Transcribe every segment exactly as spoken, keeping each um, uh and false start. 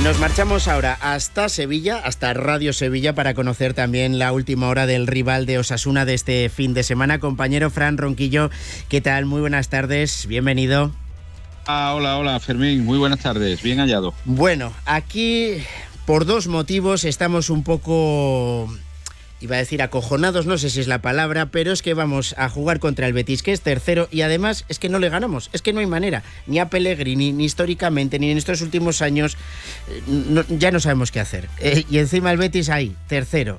nos marchamos ahora hasta Sevilla, hasta Radio Sevilla, para conocer también la última hora del rival de Osasuna de este fin de semana. Compañero Fran Ronquillo, ¿qué tal? Muy buenas tardes, bienvenido. Ah, hola, hola, Fermín, muy buenas tardes, bien hallado. Bueno, aquí por dos motivos estamos un poco... iba a decir acojonados, no sé si es la palabra, pero es que vamos a jugar contra el Betis, que es tercero, y además es que no le ganamos, es que no hay manera, ni a Pellegrini, ni históricamente, ni en estos últimos años, no, ya no sabemos qué hacer. Eh, y encima el Betis ahí, tercero.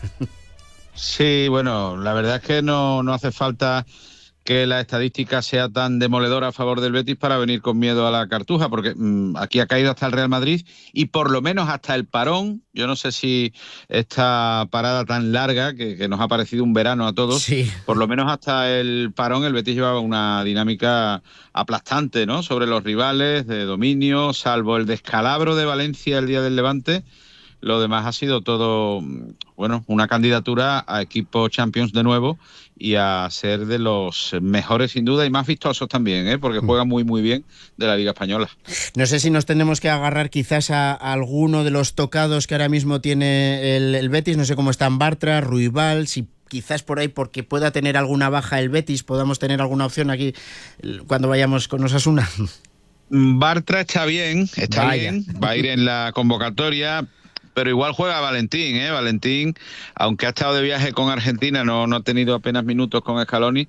Sí, bueno, la verdad es que no, no hace falta que la estadística sea tan demoledora a favor del Betis para venir con miedo a la cartuja, porque mmm, aquí ha caído hasta el Real Madrid y por lo menos hasta el parón. Yo no sé si esta parada tan larga, que, que nos ha parecido un verano a todos, sí. por lo menos hasta el parón el Betis llevaba una dinámica aplastante, ¿no?, sobre los rivales, de dominio, salvo el descalabro de Valencia el día del Levante. Lo demás ha sido todo, bueno, una candidatura a equipo Champions de nuevo y a ser de los mejores sin duda y más vistosos también, ¿eh? Porque juegan muy muy bien de la Liga Española. No sé si nos tenemos que agarrar quizás a, a alguno de los tocados que ahora mismo tiene el, el Betis, no sé cómo están Bartra, Ruibal, si quizás por ahí porque pueda tener alguna baja el Betis, podamos tener alguna opción aquí cuando vayamos con Osasuna. Bartra está bien, está Vaya. bien, va a ir en la convocatoria. Pero igual juega Valentín, ¿eh? Valentín, aunque ha estado de viaje con Argentina, no, no ha tenido apenas minutos con Scaloni.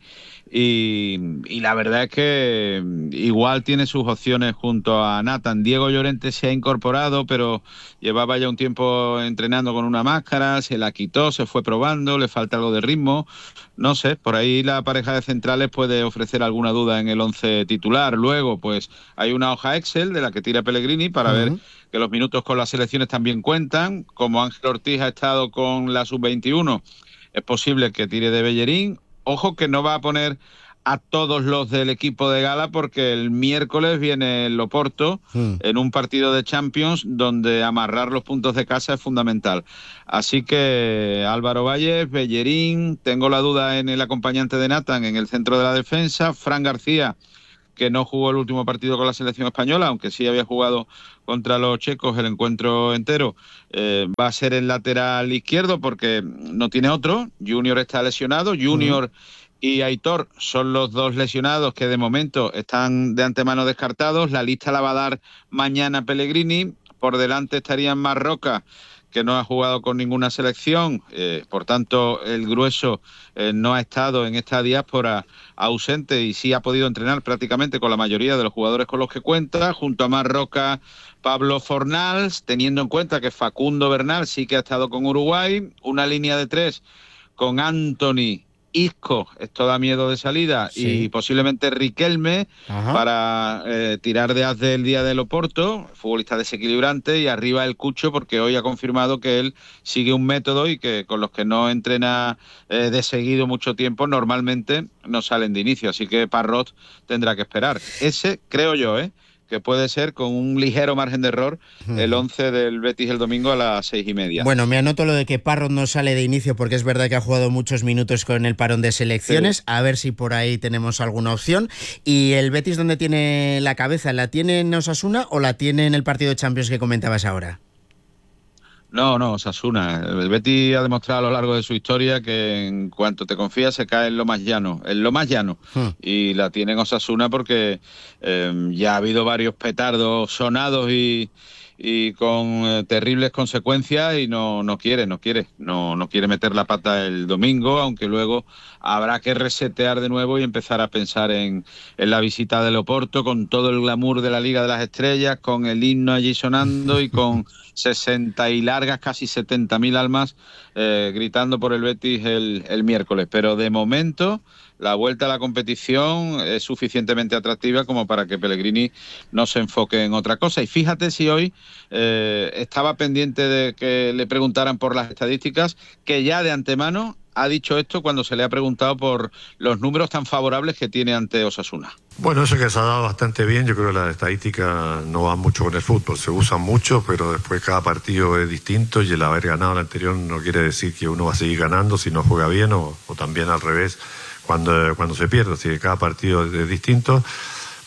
Y, y la verdad es que igual tiene sus opciones junto a Nathan. Diego Llorente se ha incorporado, pero llevaba ya un tiempo entrenando con una máscara, se la quitó, se fue probando, le falta algo de ritmo. No sé, por ahí la pareja de centrales puede ofrecer alguna duda en el once titular. Luego, pues hay una hoja Excel de la que tira Pellegrini para uh-huh. ver que los minutos con las selecciones también cuentan. Como Ángel Ortiz ha estado con la sub veintiuno, es posible que tire de Bellerín. Ojo que no va a poner a todos los del equipo de gala porque el miércoles viene el Oporto mm. en un partido de Champions donde amarrar los puntos de casa es fundamental. Así que Álvaro Valles, Bellerín, tengo la duda en el acompañante de Nathan en el centro de la defensa, Fran García, que no jugó el último partido con la selección española, aunque sí había jugado contra los checos el encuentro entero, eh, va a ser el lateral izquierdo porque no tiene otro. Junior está lesionado, Junior uh-huh. y Aitor son los dos lesionados que de momento están de antemano descartados. La lista la va a dar mañana Pellegrini. Por delante estarían Marroca, que no ha jugado con ninguna selección, eh, por tanto el grueso eh, no ha estado en esta diáspora ausente y sí ha podido entrenar prácticamente con la mayoría de los jugadores con los que cuenta, junto a Marroca, Pablo Fornals, teniendo en cuenta que Facundo Bernal sí que ha estado con Uruguay, una línea de tres con Anthony, Isco, esto da miedo de salida, sí. y posiblemente Riquelme Ajá. para eh, tirar de haz del día del Oporto, futbolista desequilibrante, y arriba el Cucho porque hoy ha confirmado que él sigue un método y que con los que no entrena eh, de seguido mucho tiempo normalmente no salen de inicio, así que Parrot tendrá que esperar. Ese creo yo, ¿eh? que puede ser con un ligero margen de error el once del Betis el domingo a las seis y media. Bueno, me anoto lo de que Parrot no sale de inicio porque es verdad que ha jugado muchos minutos con el parón de selecciones, sí. a ver si por ahí tenemos alguna opción. ¿Y el Betis dónde tiene la cabeza? ¿La tiene en Osasuna o la tiene en el partido de Champions que comentabas ahora? No, no, Osasuna. El Betis ha demostrado a lo largo de su historia que en cuanto te confías se cae en lo más llano, en lo más llano. Hmm. Y la tiene en Osasuna porque eh, ya ha habido varios petardos sonados y, y con eh, terribles consecuencias y no, no quiere, no quiere, no, no quiere meter la pata el domingo, aunque luego habrá que resetear de nuevo y empezar a pensar en, en la visita del Oporto con todo el glamour de la Liga de las Estrellas, con el himno allí sonando y con sesenta y largas, casi setenta mil almas eh, gritando por el Betis el, el miércoles. Pero de momento la vuelta a la competición es suficientemente atractiva como para que Pellegrini no se enfoque en otra cosa. Y fíjate si hoy eh, estaba pendiente de que le preguntaran por las estadísticas, que ya de antemano ha dicho esto cuando se le ha preguntado por los números tan favorables que tiene ante Osasuna. Bueno, eso que se ha dado bastante bien. Yo creo que las estadísticas no van mucho con el fútbol, se usan mucho, pero después cada partido es distinto y el haber ganado el anterior no quiere decir que uno va a seguir ganando si no juega bien o, o también al revés cuando, cuando se pierde, así que cada partido es distinto.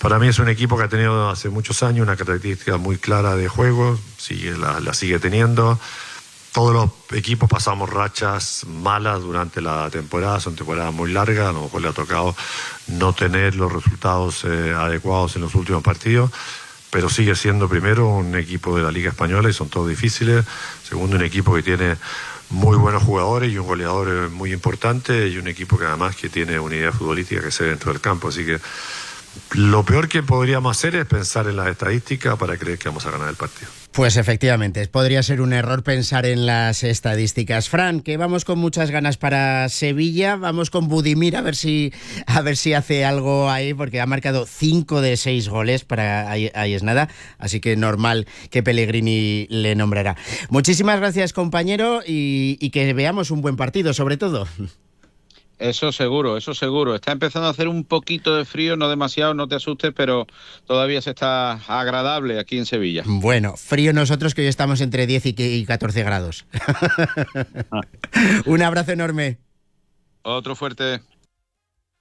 Para mí es un equipo que ha tenido hace muchos años una característica muy clara de juego, sigue, la, la sigue teniendo. Todos los equipos pasamos rachas malas durante la temporada, son temporadas muy largas, a lo mejor le ha tocado no tener los resultados eh, adecuados en los últimos partidos, pero sigue siendo primero un equipo de la Liga Española y son todos difíciles, segundo un equipo que tiene muy buenos jugadores y un goleador muy importante y un equipo que además que tiene una idea futbolística que se ve dentro del campo, así que lo peor que podríamos hacer es pensar en las estadísticas para creer que vamos a ganar el partido. Pues efectivamente, podría ser un error pensar en las estadísticas. Fran, que vamos con muchas ganas para Sevilla, vamos con Budimir a ver si a ver si hace algo ahí, porque ha marcado cinco de seis goles, para ahí, ahí es nada, así que normal que Pellegrini le nombrará. Muchísimas gracias, compañero, y, y que veamos un buen partido, sobre todo. Eso seguro, eso seguro. Está empezando a hacer un poquito de frío, no demasiado, no te asustes, pero todavía se está agradable aquí en Sevilla. Bueno, frío nosotros, que hoy estamos entre diez y catorce grados. Un abrazo enorme. Otro fuerte.